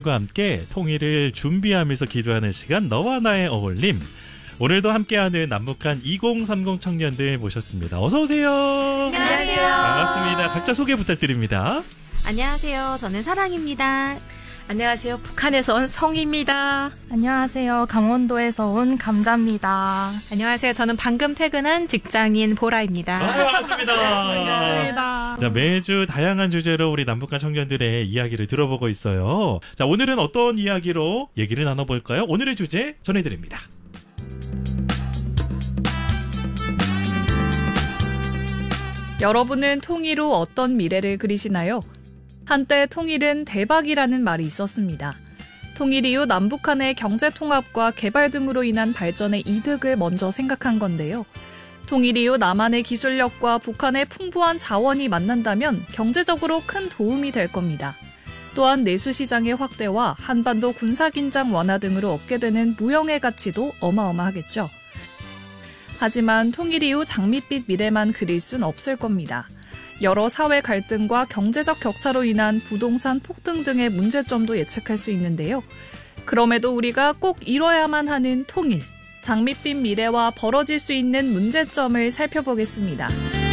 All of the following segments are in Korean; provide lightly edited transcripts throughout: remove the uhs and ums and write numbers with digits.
과 함께 통일을 준비하면서 기도하는 시간 너와 나의 어울림. 오늘도 함께하는 남북한 2030 청년들 모셨습니다. 어서 오세요. 안녕하세요. 반갑습니다. 각자 소개 부탁드립니다. 안녕하세요. 저는 사랑입니다. 안녕하세요. 북한에서 온 성입니다. 안녕하세요. 강원도에서 온 감자입니다. 안녕하세요. 저는 방금 퇴근한 직장인 보라입니다. 반갑습니다. 반갑습니다. 자, 매주 다양한 주제로 우리 남북한 청년들의 이야기를 들어보고 있어요. 자, 오늘은 어떤 이야기로 얘기를 나눠볼까요? 오늘의 주제 전해드립니다. 여러분은 통일 후 어떤 미래를 그리시나요? 한때 통일은 대박이라는 말이 있었습니다. 통일 이후 남북한의 경제통합과 개발 등으로 인한 발전의 이득을 먼저 생각한 건데요. 통일 이후 남한의 기술력과 북한의 풍부한 자원이 만난다면 경제적으로 큰 도움이 될 겁니다. 또한 내수시장의 확대와 한반도 군사긴장 완화 등으로 얻게 되는 무형의 가치도 어마어마하겠죠. 하지만 통일 이후 장밋빛 미래만 그릴 순 없을 겁니다. 여러 사회 갈등과 경제적 격차로 인한 부동산 폭등 등의 문제점도 예측할 수 있는데요. 그럼에도 우리가 꼭 이뤄야만 하는 통일, 장밋빛 미래와 벌어질 수 있는 문제점을 살펴보겠습니다.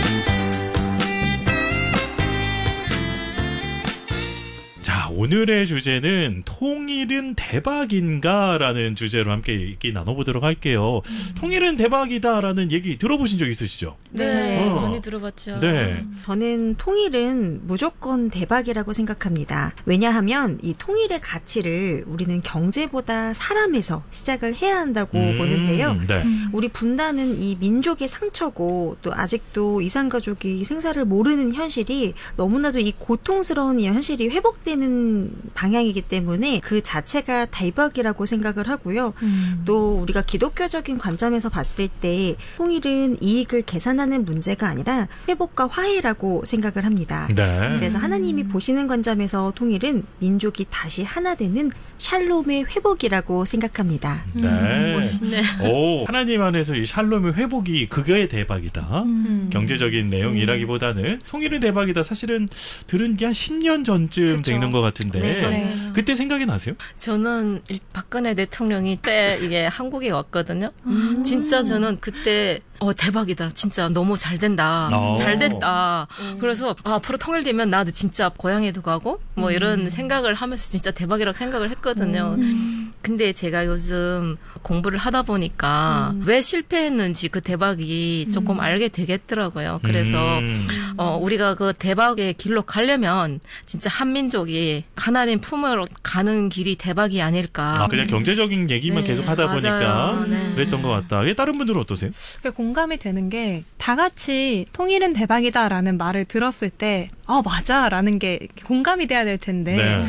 자, 오늘의 주제는 통일은 대박인가라는 주제로 함께 얘기 나눠보도록 할게요. 통일은 대박이다라는 얘기 들어보신 적 있으시죠? 네, 많이 들어봤죠. 네. 저는 통일은 무조건 대박이라고 생각합니다. 왜냐하면 이 통일의 가치를 우리는 경제보다 사람에서 시작을 해야 한다고 보는데요. 네. 우리 분단은 이 민족의 상처고 또 아직도 이산가족이 생사를 모르는 현실이 너무나도 이 고통스러운 이 현실이 회복되는 방향이기 때문에 그 자체가 대박이라고 생각을 하고요. 또 우리가 기독교적인 관점에서 봤을 때 통일은 이익을 계산하는 문제가 아니라 회복과 화해라고 생각을 합니다. 네. 그래서 하나님이 보시는 관점에서 통일은 민족이 다시 하나 되는 샬롬의 회복이라고 생각합니다. 네. 멋있네. 오, 하나님 안에서 이 샬롬의 회복이 그게 대박이다. 경제적인 내용이라기보다는 통일은 대박이다. 사실은 들은 게 한 10년 전쯤 그쵸. 되는 것 같은데 네. 그때 생각이 나세요? 저는 박근혜 대통령이 때 이게 한국에 왔거든요. 진짜 저는 그때 대박이다. 진짜 너무 잘 된다. 잘 됐다. 그래서 앞으로 통일되면 나도 진짜 고향에도 가고 뭐 이런 생각을 하면서 진짜 대박이라고 생각을 했거든요. 근데 제가 요즘 공부를 하다 보니까 왜 실패했는지 그 대박이 조금 알게 되겠더라고요. 그래서 우리가 그 대박의 길로 가려면 진짜 한민족이 하나님 품으로 가는 길이 대박이 아닐까. 그냥 경제적인 얘기만 네, 계속 하다 맞아요. 보니까 네. 그랬던 것 같다. 다른 분들은 어떠세요? 공감이 되는 게 다 같이 통일은 대박이다라는 말을 들었을 때 맞아라는 게 공감이 돼야 될 텐데 네.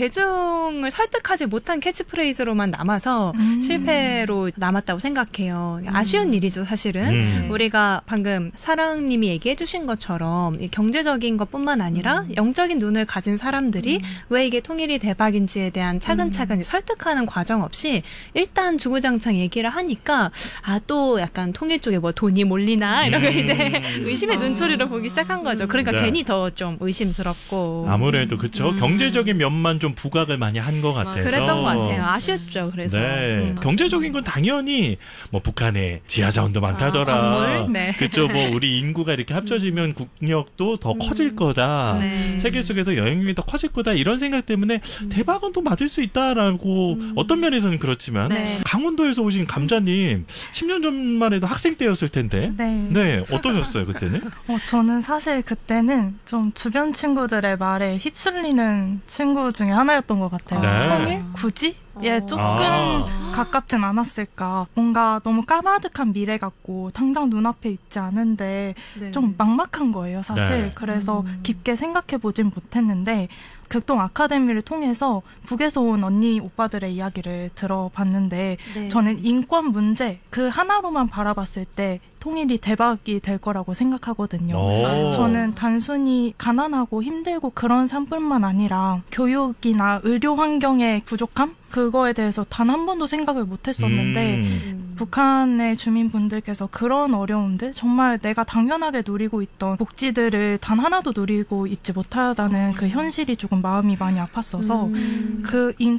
대중을 설득하지 못한 캐치프레이즈로만 남아서 실패로 남았다고 생각해요. 아쉬운 일이죠, 사실은. 우리가 방금 사랑님이 얘기해 주신 것처럼 경제적인 것뿐만 아니라 영적인 눈을 가진 사람들이 왜 이게 통일이 대박인지에 대한 차근차근 설득하는 과정 없이 일단 주구장창 얘기를 하니까 또 약간 통일 쪽에 뭐 돈이 몰리나 이런 거 이제 의심의 눈초리로 보기 시작한 거죠. 그러니까 네. 괜히 더 좀 의심스럽고. 아무래도 그렇죠. 경제적인 면만 좀 부각을 많이 한 것 같아서. 그랬던 것 같아요. 아쉬웠죠. 그래서. 네. 경제적인 건 당연히 뭐 북한에 지하 자원도 많다더라. 광물? 네. 그렇죠. 뭐 우리 인구가 이렇게 합쳐지면 국력도 더 커질 거다. 네. 세계 속에서 영향력이 더 커질 거다. 이런 생각 때문에 대박은 또 맞을 수 있다라고 어떤 면에서는 그렇지만 네. 강원도에서 오신 감자님 10년 전만 해도 학생 때였을 텐데. 네. 네. 어떠셨어요 그때는? 저는 사실 그때는 좀 주변 친구들의 말에 휩쓸리는 친구 중에 하나였던 것 같아요. 네. 통일? 굳이? 조금 가깝진 않았을까. 뭔가 너무 까마득한 미래 같고 당장 눈앞에 있지 않은데 좀 막막한 거예요, 사실. 네. 그래서 깊게 생각해보진 못했는데 극동 아카데미를 통해서 북에서 온 언니 오빠들의 이야기를 들어봤는데 저는 인권 문제 그 하나로만 바라봤을 때 통일이 대박이 될 거라고 생각하거든요. 저는 단순히 가난하고 힘들고 그런 삶뿐만 아니라 교육이나 의료 환경의 부족함? 그거에 대해서 단 한 번도 생각을 못 했었는데 북한의 주민분들께서 그런 어려움들, 정말 내가 당연하게 누리고 있던 복지들을 단 하나도 누리고 있지 못하다는 그 현실이 조금 마음이 많이 아팠어서 그